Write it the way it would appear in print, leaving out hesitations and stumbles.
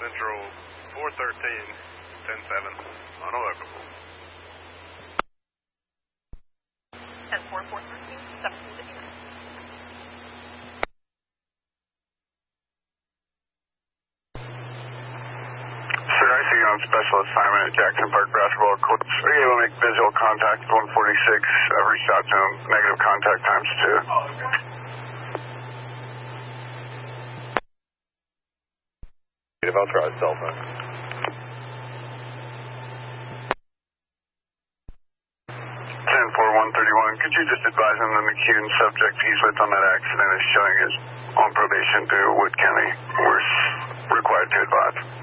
Central 413, 10-7, unelectable. 10-4, 413, 1759. Sir, I see you on special assignment at Jackson Park Basketball Courts. Are you able to make visual contact with 146? I've reached out to him. Negative contact times 2. Negative authorized cell phone. 10-4-131. Could you just advise him the McCune subject he's with on that accident is showing his on probation through Wood County? We're required to advise.